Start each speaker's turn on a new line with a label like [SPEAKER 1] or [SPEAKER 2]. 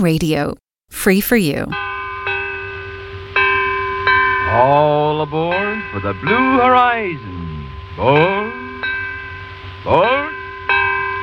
[SPEAKER 1] Radio. Free for you.
[SPEAKER 2] All aboard for the Blue Horizon. Board.